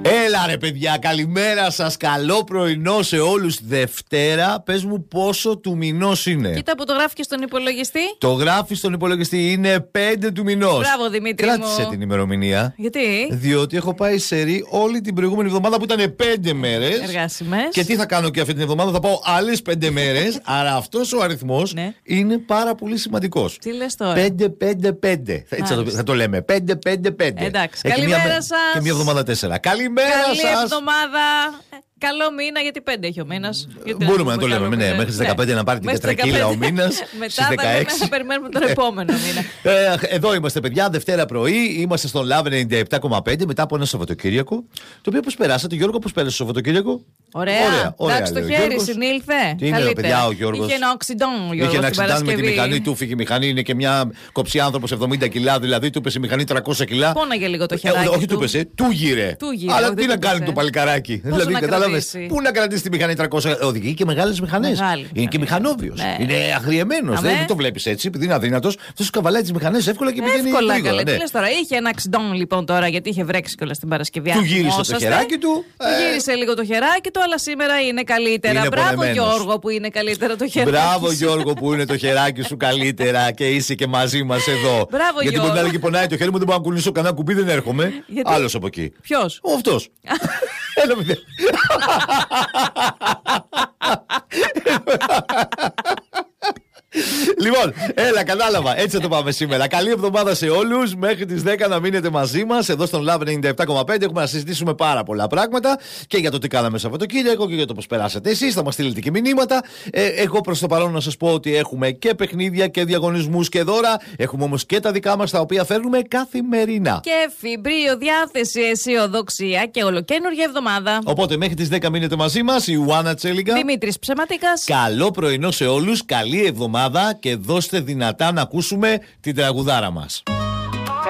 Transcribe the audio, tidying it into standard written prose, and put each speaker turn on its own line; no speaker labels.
Έλα ρε παιδιά, καλημέρα σας. Καλό πρωινό σε όλους. Δευτέρα, πες μου πόσο του μηνός είναι.
Κοίτα που το γράφει και στον υπολογιστή.
Το γράφει στον υπολογιστή, είναι 5 του μηνός.
Μπράβο Δημήτρη.
Κράτησε την ημερομηνία.
Γιατί?
Διότι έχω πάει σε ρί όλη την προηγούμενη εβδομάδα που ήταν 5 μέρες.
Εργάσιμες.
Και τι θα κάνω και αυτή την εβδομάδα, θα πάω άλλες 5 μέρες. Άρα αυτός ο αριθμός είναι πάρα πολύ σημαντικός.
Τι λες τώρα?
5-5-5. Έτσι θα το λέμε. 5-5-5.
Εντάξει. Καλημέρα σας.
Και μια εβδομάδα 4. Καλημέρα σας.
Καλή εβδομάδα. Καλό μήνα, γιατί 5 έχει ο μήνας.
Μπορούμε να το λέμε, ναι. Μέχρι τις 15 να πάρει την τετρακύλα ο μήνας.
Μετά θα περιμένουμε τον επόμενο μήνα.
Εδώ είμαστε, παιδιά, Δευτέρα πρωί. Είμαστε στον Love 97,5 μετά από ένα Σαββατοκύριακο. Το οποίο πώς περάσατε, Γιώργο, πώς πέρασε το Σαββατοκύριακο?
Ωραία. Εντάξει, το χέρι συνήλθε.
Τι είναι, παιδιά, ο Γιώργος?
Είχε ένα οξυντόν,
Είχε ένα οξυντόν με τη μηχανή του. Φύγει η μηχανή, είναι και μια κοψή άνθρωπος 70 κιλά, δηλαδή του πέσει η μηχανή 300 κιλά.
Πόναγε λίγο το χεράκι.
Όχι, του πέσει, του γύρε. Αλλά τι να κάνει το παλικαράκι. Δηλαδή, κατάλαβες. Πού να κρατήσει τη μηχανή 300. Οδηγεί και μεγάλες μηχανές. Είναι και μηχανόβιος. Είναι αγριεμένος. Δεν το βλέπεις έτσι, επειδή είναι αδύνατος. Αυτό σου καβαλάει τις μηχανές εύκολα και πηγαίνει γρήγορα.
Τι λες τώρα, είχε ένα οξυντόν λοιπόν τώρα, γιατί είχε βρέξει κιόλας την Παρασκευή.
Του γύρισε το χεράκι του.
Γύρισε λίγο το χεράκι του, αλλά σήμερα είναι καλύτερα. Μπράβο Γιώργο που είναι καλύτερα το χεράκι.
Μπράβο Γιώργο που είναι το χεράκι σου καλύτερα και είσαι και μαζί μας εδώ.
Μπράβο,
γιατί μπορεί να λέει και πονάει το χέρι μου, δεν μπορώ να κουνήσω κανένα κουμπί, δεν έρχομαι. Άλλος από εκεί.
Ποιος?
Αυτός. Έλα παιδιά. Λοιπόν, έλα, κατάλαβα. Έτσι θα το πάμε σήμερα. Καλή εβδομάδα σε όλους. Μέχρι τις 10 να μείνετε μαζί μας. Εδώ στον Love 97,5 έχουμε να συζητήσουμε πάρα πολλά πράγματα. Και για το τι κάναμε Σαββατοκύριακο και για το πώς περάσατε εσείς. Θα μας στείλετε και μηνύματα. Εγώ προς το παρόν να σας πω ότι έχουμε και παιχνίδια και διαγωνισμούς και δώρα. Έχουμε όμως και τα δικά μας τα οποία φέρνουμε καθημερινά.
Και φιμπρίο, διάθεση, αισιοδοξία και ολοκένουργια εβδομάδα.
Οπότε μέχρι τις 10 μείνετε μαζί μας. Η Ιουάννα Τσέλιγκα.
Δημήτρης Ψεματίκας.
Καλό πρωινό σε όλους. Καλή εβδομάδα. Και δώστε δυνατά να ακούσουμε την τραγουδάρα μας.